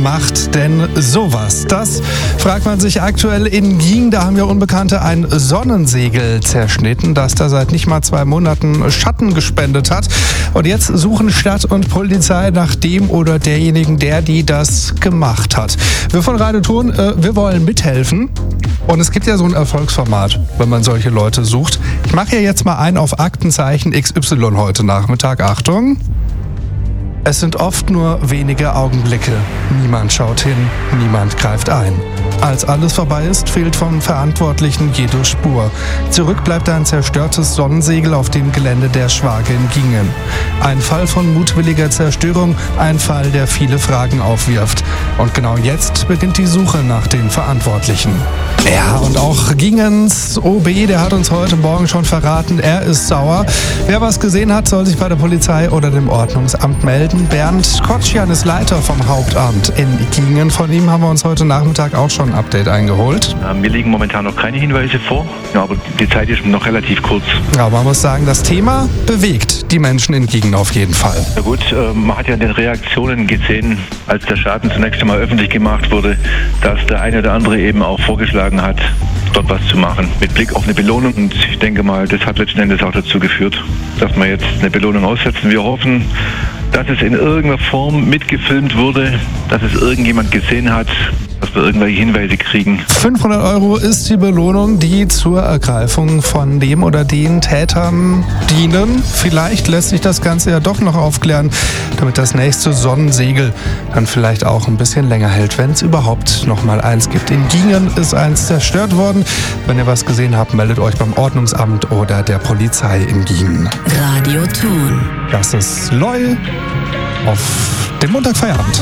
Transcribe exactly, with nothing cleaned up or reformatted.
macht denn sowas? Das fragt man sich aktuell in Giengen. Da haben ja Unbekannte ein Sonnensegel zerschnitten, das da seit nicht mal zwei Monaten Schatten gespendet hat. Und jetzt suchen Stadt und Polizei nach dem oder derjenigen, der die das gemacht hat. Wir von Radio Ton, äh, wir wollen mithelfen. Und es gibt ja so ein Erfolgsformat, wenn man solche Leute sucht. Ich mache hier jetzt mal ein auf Aktenzeichen X Y heute Nachmittag. Achtung! Es sind oft nur wenige Augenblicke. Niemand schaut hin, niemand greift ein. Als alles vorbei ist, fehlt vom Verantwortlichen jede Spur. Zurück bleibt ein zerstörtes Sonnensegel auf dem Gelände der Schwage in Giengen. Ein Fall von mutwilliger Zerstörung, ein Fall, der viele Fragen aufwirft. Und genau jetzt beginnt die Suche nach den Verantwortlichen. Ja, und auch Giengens O B, der hat uns heute Morgen schon verraten, er ist sauer. Wer was gesehen hat, soll sich bei der Polizei oder dem Ordnungsamt melden. Bernd Kotschan ist Leiter vom Hauptamt in Giengen. Von ihm haben wir uns heute Nachmittag auch schon ein Update eingeholt. Ja, mir liegen momentan noch keine Hinweise vor, ja, aber die Zeit ist noch relativ kurz. Ja, man muss sagen, das Thema bewegt die Menschen in Giengen auf jeden Fall. Na gut, äh, man hat ja in den Reaktionen gesehen, als der Schaden zunächst einmal öffentlich gemacht wurde, dass der eine oder andere eben auch vorgeschlagen hat, dort was zu machen, mit Blick auf eine Belohnung. Und ich denke mal, das hat letzten Endes auch dazu geführt, dass wir jetzt eine Belohnung aussetzen. Wir hoffen, dass es in irgendeiner Form mitgefilmt wurde, dass es irgendjemand gesehen hat, dass wir irgendwelche Hinweise kriegen. fünfhundert Euro ist die Belohnung, die zur Ergreifung von dem oder den Tätern dienen. Vielleicht lässt sich das Ganze ja doch noch aufklären, damit das nächste Sonnensegel dann vielleicht auch ein bisschen länger hält, wenn es überhaupt noch mal eins gibt. In Giengen ist eins zerstört worden. Wenn ihr was gesehen habt, meldet euch beim Ordnungsamt oder der Polizei in Giengen. Radio Ton. Das ist Loy auf dem Montagfeierabend.